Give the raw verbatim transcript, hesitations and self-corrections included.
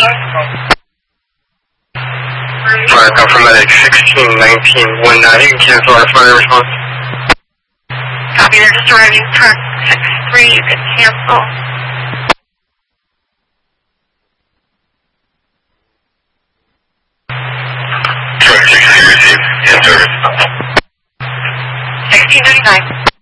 Fire come from medic sixteen nineteen one nine. You can cancel our fire response. Copy, they're just arriving truck six three, you can cancel. Truck six three received. In service. sixteen ninety-nine.